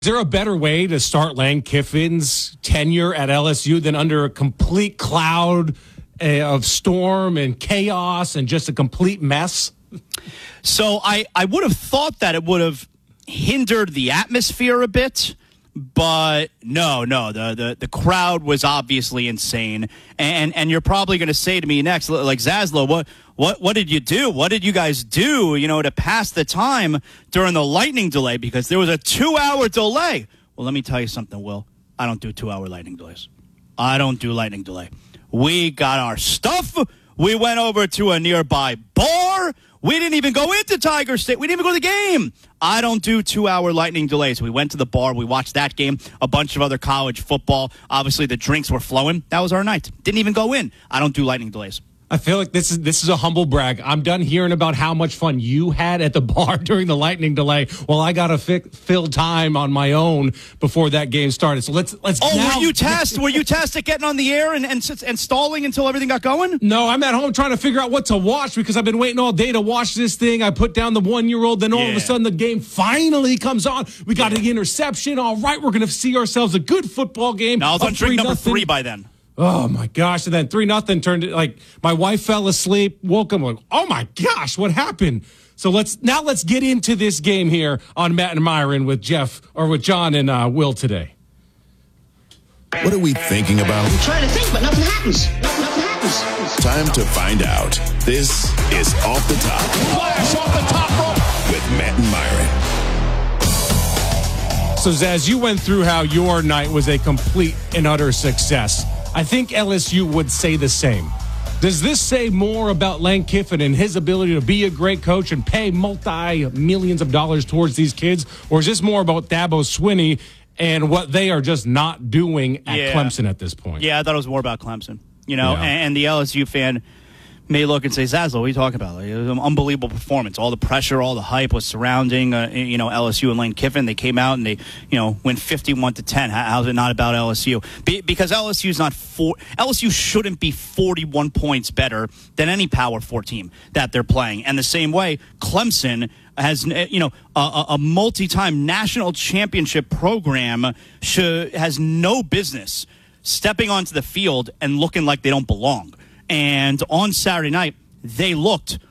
Is there a better way to start Lane Kiffin's tenure at LSU than under a complete cloud of storm and chaos and just a complete mess? So I would have thought that it would have hindered the atmosphere a bit, but no, the crowd was obviously insane. And you're probably going to say to me next, like, Zaslow, what did you do? What did you guys do, to pass the time during the lightning delay? Because there was a 2-hour delay. Well, let me tell you something, Will. I don't do 2-hour lightning delays. I don't do lightning delay. We got our stuff. We went over to a nearby bar. We didn't even go into Tiger State. We didn't even go to the game. I don't do 2-hour lightning delays. We went to the bar. We watched that game, a bunch of other college football. Obviously, the drinks were flowing. That was our night. Didn't even go in. I don't do lightning delays. I feel like this is a humble brag. I'm done hearing about how much fun you had at the bar during the lightning delay. Well, I got to fill time on my own before that game started. So let's. Oh, now, were you tasked? Were you tasked at getting on the air and stalling until everything got going? No, I'm at home trying to figure out what to watch because I've been waiting all day to watch this thing. I put down the 1-year-old, then all of a sudden the game finally comes on. We got an interception. All right, we're going to see ourselves a good football game. No, I was on drink number 3 by then. Oh, my gosh. And then 3-0 turned it like my wife fell asleep, woke up, like, oh, my gosh, what happened? So let's get into this game here on Matt and Myron with John and Will today. What are we thinking about? I'm trying to think, but nothing happens. Nothing happens. Time to find out. This is Off the Top. Flash off the top rope. With Matt and Myron. So, Zaz, you went through how your night was a complete and utter success. I think LSU would say the same. Does this say more about Lane Kiffin and his ability to be a great coach and pay multi-millions of dollars towards these kids? Or is this more about Dabo Swinney and what they are just not doing at Clemson at this point? Yeah, I thought it was more about Clemson. And the LSU fan may look and say, Zaslow, what are you talking about? It was an unbelievable performance. All the pressure, all the hype was surrounding, LSU and Lane Kiffin. They came out and they, win 51-10. How's it not about LSU? Because LSU shouldn't be 41 points better than any Power 4 team that they're playing. And the same way, Clemson has, a multi-time national championship program has no business stepping onto the field and looking like they don't belong. And on Saturday night, they looked